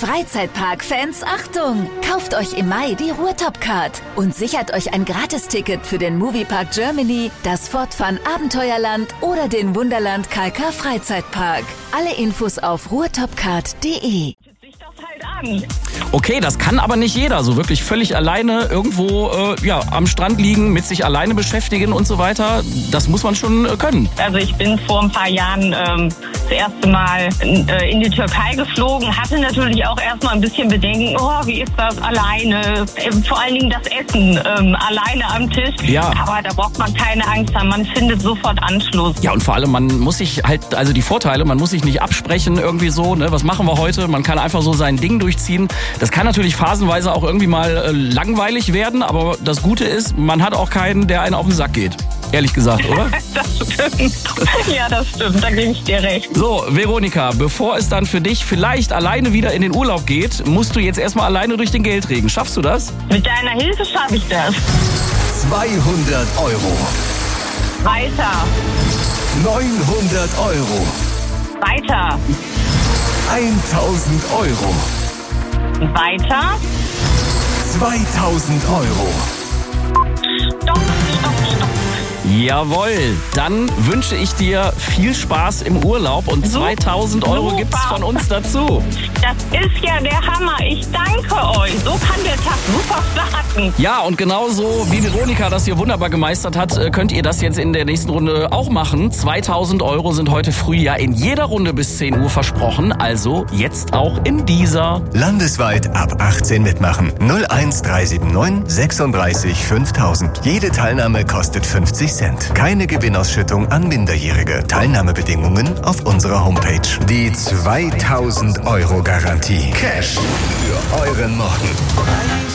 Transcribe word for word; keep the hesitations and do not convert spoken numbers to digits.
Freizeitpark-Fans, Achtung! Kauft euch im Mai die Ruhrtop-Card und sichert euch ein Gratisticket für den Moviepark Germany, das Fortfun Abenteuerland oder den Wunderland K K Freizeitpark. Alle Infos auf ruhrtopcard punkt de. Okay, das kann aber nicht jeder. So wirklich völlig alleine irgendwo äh, ja, am Strand liegen, mit sich alleine beschäftigen und so weiter. Das muss man schon äh, können. Also ich bin vor ein paar Jahren ähm, das erste Mal in, äh, in die Türkei geflogen. Hatte natürlich auch erstmal ein bisschen Bedenken. Oh, wie ist das alleine? Ähm, vor allen Dingen das Essen ähm, alleine am Tisch. Ja. Aber da braucht man keine Angst haben. Man findet sofort Anschluss. Ja, und vor allem, man muss sich halt, also die Vorteile, man muss sich nicht absprechen irgendwie so, ne? Was machen wir heute? Man kann einfach so sein Ding durchziehen. Das kann natürlich phasenweise auch irgendwie mal äh, langweilig werden, aber das Gute ist, man hat auch keinen, der einen auf den Sack geht. Ehrlich gesagt, oder? Das stimmt. Ja, das stimmt. Da gebe ich dir recht. So, Veronika, bevor es dann für dich vielleicht alleine wieder in den Urlaub geht, musst du jetzt erstmal alleine durch den Geldregen. Schaffst du das? Mit deiner Hilfe schaffe ich das. zweihundert Euro. Weiter. neunhundert Euro. Weiter. eintausend Euro. Weiter. zweitausend Euro. Stopp, stopp, stopp. Jawohl, dann wünsche ich dir viel Spaß im Urlaub und zweitausend Euro Super. gibt's von uns dazu. Das ist ja der Hammer. Ich danke euch. So kann der Tag super starten. Ja, und genauso wie Veronika das hier wunderbar gemeistert hat, äh, könnt ihr das jetzt in der nächsten Runde auch machen. zweitausend Euro sind heute früh ja in jeder Runde bis zehn Uhr versprochen, also jetzt auch in dieser. Landesweit ab achtzehn mitmachen. null eins drei sieben neun sechsunddreißig fünftausend. Jede Teilnahme kostet fünfzig Cent. Keine Gewinnausschüttung an Minderjährige. Teilnahmebedingungen auf unserer Homepage. Die zweitausend Euro Garantie. Cash für euren Morgen.